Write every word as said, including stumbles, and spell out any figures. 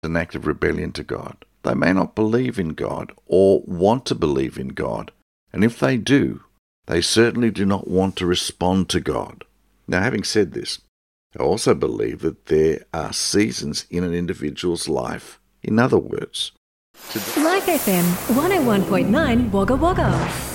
an act of rebellion to God. They may not believe in God or want to believe in God, and if they do, they certainly do not want to respond to God. Now, having said this, I also believe that there are seasons in an individual's life. In other words, Life F M one oh one point nine Wagga Wagga.